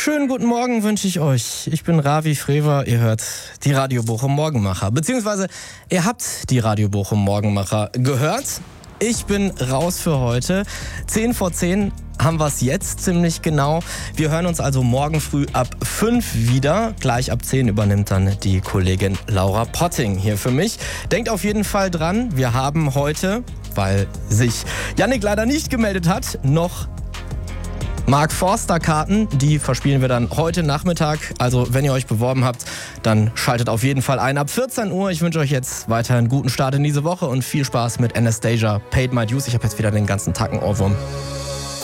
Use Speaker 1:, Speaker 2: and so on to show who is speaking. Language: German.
Speaker 1: Schönen guten Morgen wünsche ich euch. Ich bin Ravi Frewer, ihr hört die Radio Bochum Morgenmacher. Beziehungsweise ihr habt die Radio Bochum Morgenmacher gehört. Ich bin raus für heute. 10 vor 10 haben wir es jetzt ziemlich genau. Wir hören uns also morgen früh ab 5 wieder. Gleich ab 10 übernimmt dann die Kollegin Laura Potting hier für mich. Denkt auf jeden Fall dran, wir haben heute, weil sich Yannick leider nicht gemeldet hat, noch Mark Forster Karten, die verspielen wir dann heute Nachmittag. Also wenn ihr euch beworben habt, dann schaltet auf jeden Fall ein ab 14 Uhr. Ich wünsche euch jetzt weiterhin einen guten Start in diese Woche und viel Spaß mit Anastasia, Paid My Dues. Ich habe jetzt wieder den ganzen Tag einen Ohrwurm.